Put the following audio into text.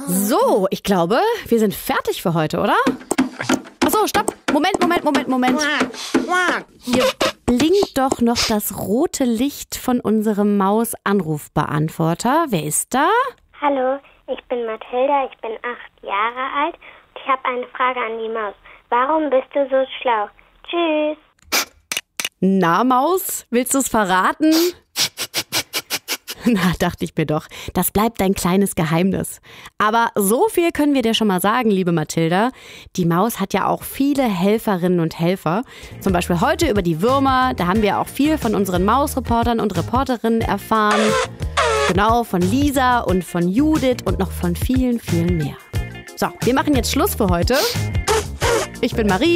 So, ich glaube, wir sind fertig für heute, oder? Achso, stopp. Moment. Hier blinkt doch noch das rote Licht von unserem Maus-Anrufbeantworter. Wer ist da? Hallo, ich bin Mathilda, ich bin 8 Jahre alt und ich habe eine Frage an die Maus. Warum bist du so schlau? Tschüss. Na, Maus, willst du es verraten? Na, dachte ich mir doch. Das bleibt dein kleines Geheimnis. Aber so viel können wir dir schon mal sagen, liebe Mathilda. Die Maus hat ja auch viele Helferinnen und Helfer. Zum Beispiel heute über die Würmer. Da haben wir auch viel von unseren Mausreportern und Reporterinnen erfahren. Genau, von Lisa und von Judith und noch von vielen, vielen mehr. So, wir machen jetzt Schluss für heute. Ich bin Marie.